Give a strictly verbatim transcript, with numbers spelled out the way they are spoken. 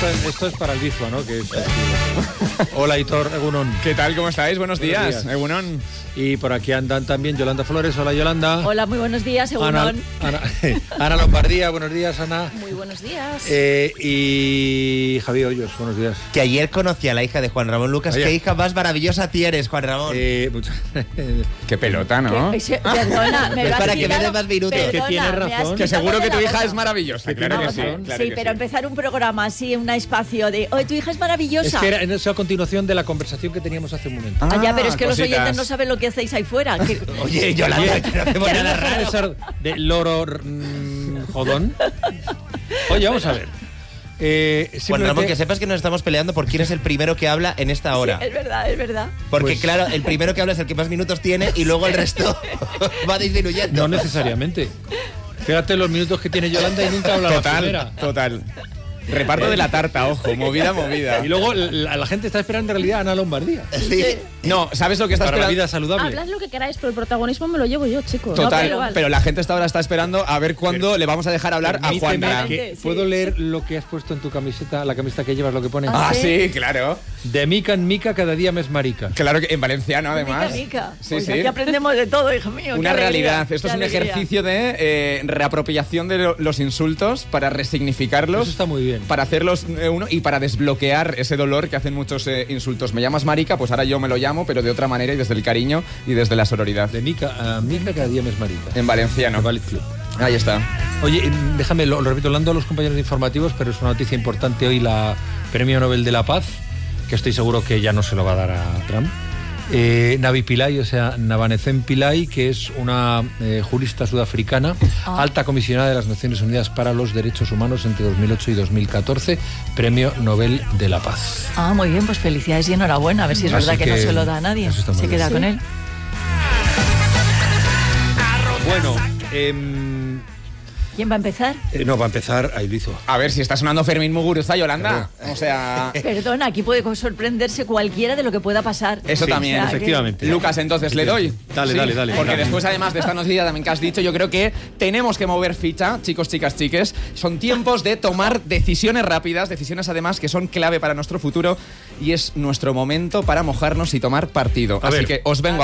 esto, es, esto es para el Bizua, ¿no? Que es, hola, Hitor, Egunon. ¿Qué tal? ¿Cómo estáis? Buenos, buenos días, días. Egunon. Y por aquí andan también Yolanda Flores. Hola, Yolanda. Hola, muy buenos días, Egunon. Ana, Ana, Ana Lombardía, buenos días, Ana. Muy buenos días. Eh, y Javier Hoyos, buenos días. Que ayer conocí a la hija de Juan Ramón Lucas. Ayer. Qué hija más maravillosa tienes, Juan Ramón. Eh, mucho... Qué pelota, ¿no? ¿Qué? Perdona, me es para que me des más minutos. Perdona, que tienes razón. Que seguro que tu hija es maravillosa. Claro que sí. Claro sí, que pero sí. Empezar un programa así, un espacio de hoy tu hija es maravillosa. Es que era en eso a continuación de la conversación que teníamos hace un momento. Ah, ya, pero es que cositas. Los oyentes no saben lo que hacéis ahí fuera. Que... Oye, Yolanda, que no hacemos nada raro. De loro mmm, jodón. Oye, vamos a ver. Eh, simplemente... Juan Ramón, que sepas que nos estamos peleando por quién es el primero que habla en esta hora. Sí, es verdad, es verdad. Porque pues... claro, el primero que habla es el que más minutos tiene y luego el resto va disminuyendo. No necesariamente. Fíjate los minutos que tiene Yolanda y nunca habla total, la primera. Total. Reparto de la tarta, ojo, movida, movida. Y luego la, la gente está esperando en realidad a Ana Lombardía. Sí. No, ¿sabes lo que está Para esperando? la vida saludable. Hablad lo que queráis, pero el protagonismo me lo llevo yo, chicos. Total, no, pero, pero la gente hasta ahora está esperando a ver cuándo pero, le vamos a dejar hablar a Juanra. Que, ¿Puedo leer lo que has puesto en tu camiseta, la camiseta que llevas, lo que pone? Ah, ah sí, claro. De mica en mica cada día más marica. Claro que en valenciano, además. Mica, mica. Sí, pues sí. Aquí aprendemos de todo, hijo mío. Una realidad. Alegría, Esto es un alegría. ejercicio de eh, reapropiación de los insultos para resignificarlos. Eso está muy bien. Para hacerlos eh, uno y para desbloquear ese dolor que hacen muchos eh, insultos. Me llamas marica, pues ahora yo me lo llamo, pero de otra manera y desde el cariño y desde la sororidad. De mica a mica cada día más marica. En valenciano. Valid Club. Ahí está. Oye, déjame, lo, lo repito, hablando a los compañeros informativos, pero es una noticia importante hoy, la Premio Nobel de la Paz, que estoy seguro que ya no se lo va a dar a Trump. Eh, Navi Pillay, o sea, Navanecen Pillay, que es una eh, jurista sudafricana, oh. alta comisionada de las Naciones Unidas para los Derechos Humanos entre dos mil ocho y dos mil catorce, Premio Nobel de la Paz. Ah, muy bien, pues felicidades y enhorabuena, a ver si es Así verdad que, que no se lo da a nadie, se bien. queda Sí. con él. Bueno, eh, ¿quién va a empezar? Eh, no, va a empezar ahí lo hizo. A ver, si está sonando Fermín Muguruza, Yolanda. Claro. O sea... Perdona, aquí puede sorprenderse cualquiera de lo que pueda pasar. Eso sí, también. O sea, efectivamente. Que... Lucas, entonces, ¿le doy? Dale, sí, dale, dale. Porque dale. después, además de esta noticia también que has dicho, yo creo que tenemos que mover ficha, chicos, chicas, chiques. Son tiempos de tomar decisiones rápidas, decisiones además que son clave para nuestro futuro y es nuestro momento para mojarnos y tomar partido. A Así ver. que os vengo a